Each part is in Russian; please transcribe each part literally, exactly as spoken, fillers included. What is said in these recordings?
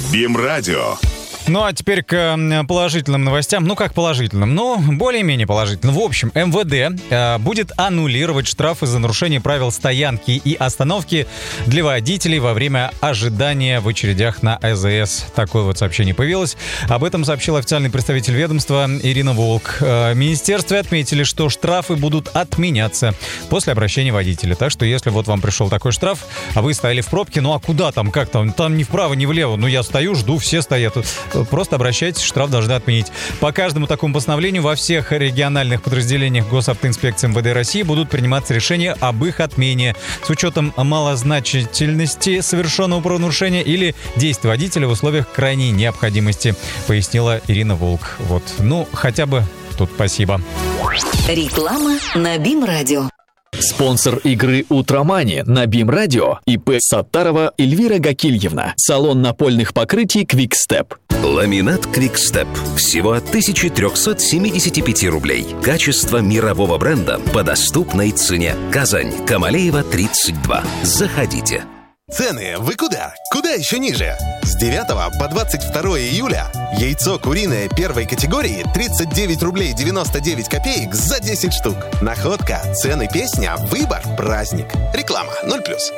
БИМ-радио. Ну, а теперь к положительным новостям. Ну, как положительным? Ну, более-менее положительным. В общем, эм вэ дэ э, будет аннулировать штрафы за нарушение правил стоянки и остановки для водителей во время ожидания в очередях на а зэ эс. Такое вот сообщение появилось. Об этом сообщил официальный представитель ведомства Ирина Волк. Э, в министерстве отметили, что штрафы будут отменяться после обращения водителя. Так что, если вот вам пришел такой штраф, а вы стояли в пробке, ну, а куда там, как там? Там ни вправо, ни влево. Ну, я стою, жду, все стоят. Просто обращайтесь, штраф должны отменить. По каждому такому постановлению во всех региональных подразделениях госавтоинспекции эм вэ дэ России будут приниматься решения об их отмене с учетом малозначительности совершенного правонарушения или действия водителя в условиях крайней необходимости, пояснила Ирина Волк. Вот, ну, хотя бы тут спасибо. Реклама на БИМ-радио. Спонсор игры «Утромани» на БИМ-радио и пэ Саттарова Эльвира Гакильевна. Салон напольных покрытий «Квикстеп». Ламинат «Квикстеп». Всего от тысяча триста семьдесят пять рублей. Качество мирового бренда по доступной цене. Казань, Камалеева, тридцать два. Заходите. Цены вы куда? Куда еще ниже? С девятого по двадцать второе июля яйцо куриное первой категории тридцать девять рублей девяносто девять копеек за десять штук. Находка, цены, песня, выбор, праздник. Реклама ноль плюс.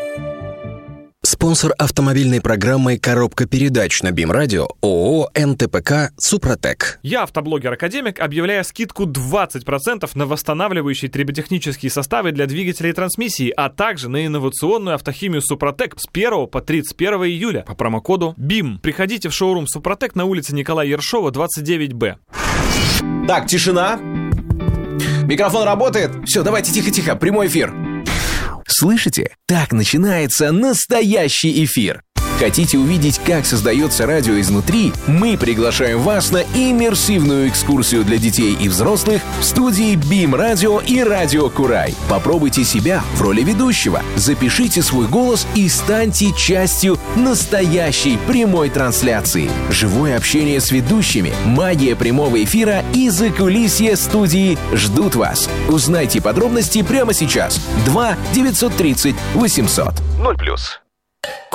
Спонсор автомобильной программы «Коробка передач» на БИМ-радио ООО эн тэ пэ ка «Супротек». Я, автоблогер-академик, объявляю скидку двадцать процентов на восстанавливающие триботехнические составы для двигателей и трансмиссии, а также на инновационную автохимию «Супротек» с первого по тридцать первое июля по промокоду БИМ. Приходите в шоурум «Супротек» на улице Николая Ершова, двадцать девять бэ. Так, тишина. Микрофон работает? Все, давайте тихо-тихо, прямой эфир. Слышите? Так начинается настоящий эфир. Хотите увидеть, как создается радио изнутри? Мы приглашаем вас на иммерсивную экскурсию для детей и взрослых в студии БИМ-радио и Радио Курай. Попробуйте себя в роли ведущего, запишите свой голос и станьте частью настоящей прямой трансляции. Живое общение с ведущими, магия прямого эфира и закулисье студии ждут вас. Узнайте подробности прямо сейчас. два девятьсот тридцать восемьсот. ноль плюс.